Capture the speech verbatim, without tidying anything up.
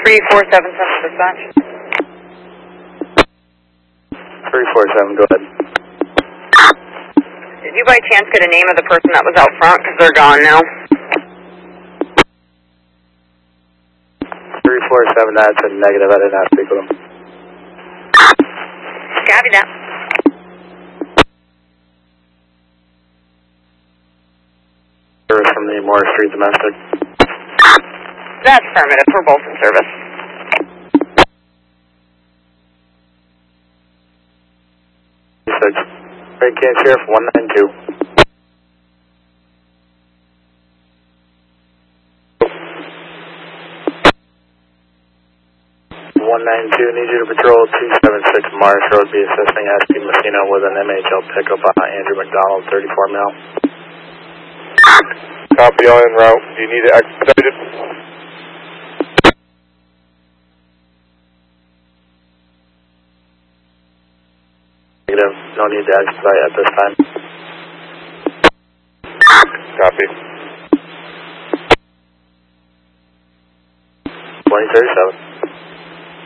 three four seven seven dispatch. three four seven, go ahead. Did you by chance get a name of the person that was out front? Because they're gone now. three four seven, that's a negative. I did not speak with him. Copy that. Service from the Morris Street domestic. That's affirmative. We're both in service. six. Great Can Sheriff one nine two. one nine two, need you to patrol two seven six Mars Road, be assisting S P Messina with an M H L pickup on Andrew McDonald, thirty-four mil. Copy, all en route. Do you need it expedited? Negative, no need to expedite at this time. Copy. twenty thirty-seven.